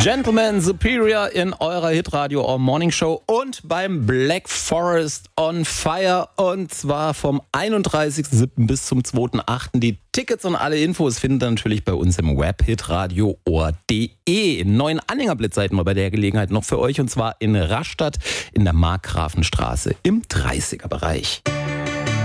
Gentleman Superior in eurer Hitradio Morning Show und beim Black Forest on Fire, und zwar vom 31.07. bis zum 2.08. Die Tickets und alle Infos findet ihr natürlich bei uns im Web hitradio.de. 9 Anhängerblitzseiten wir bei der Gelegenheit noch für euch, und zwar in Rastatt in der Markgrafenstraße im 30er Bereich.